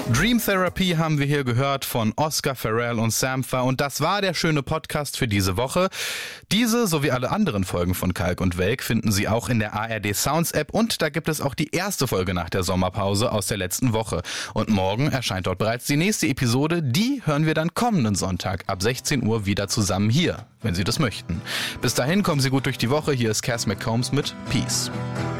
Dream Therapy haben wir hier gehört von Oscar Pharrell und Sampha und das war der schöne Podcast für diese Woche. Diese sowie alle anderen Folgen von Kalk und Welk finden Sie auch in der ARD Sounds App und da gibt es auch die erste Folge nach der Sommerpause aus der letzten Woche. Und morgen erscheint dort bereits die nächste Episode, die hören wir dann kommenden Sonntag ab 16 Uhr wieder zusammen hier, wenn Sie das möchten. Bis dahin kommen Sie gut durch die Woche, hier ist Cass McCombs mit Peace.